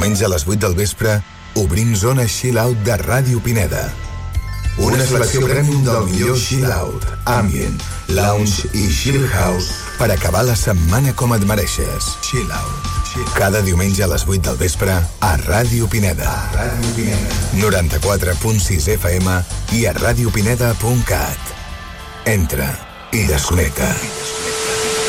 diumenge a les 8 del vespre obrim zona Chill Out de Ràdio Pineda. Una selecció premium del millor Chill Out, Ambient, Lounge i Chill House per acabar la setmana com et mereixes. Chill Out. Cada diumenge a les 8 del vespre a Ràdio Pineda. 94.6 FM i a radiopineda.cat. Entra i desconnecta.